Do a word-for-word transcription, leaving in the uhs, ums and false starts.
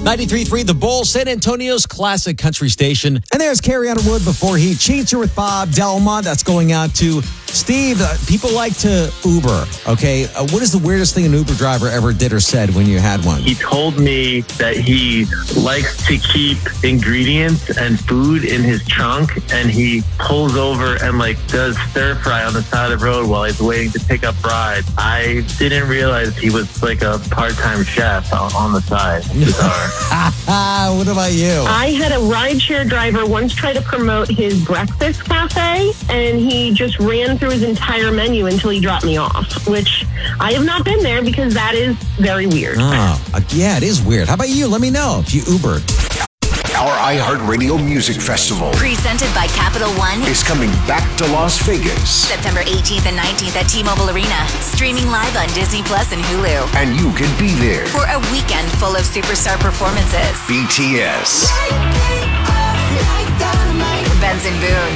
ninety-three point three The Bull, San Antonio's classic country station. And there's Carrie Underwood before he cheats her with Bob Delma. That's going out to Steve. Uh, people like to Uber, okay? Uh, what is the weirdest thing an Uber driver ever did or said when you had one? He told me that he likes to keep ingredients and food in his trunk, and he pulls over and like does stir fry on the side of the road while he's waiting to pick up rides. I didn't realize he was like a part-time chef on, on the side. Bizarre. What about you? I had a rideshare driver once try to promote his breakfast cafe, and he just ran through his entire menu until he dropped me off, which I have not been there because that is very weird. Oh, uh, yeah, it is weird. How about you? Let me know if you Ubered. Our iHeartRadio Music Festival, presented by Capital One, is coming back to Las Vegas. September eighteenth and nineteenth at T-Mobile Arena. Streaming live on Disney Plus and Hulu. And you can be there for a weekend full of superstar performances. B T S, Benson Boone,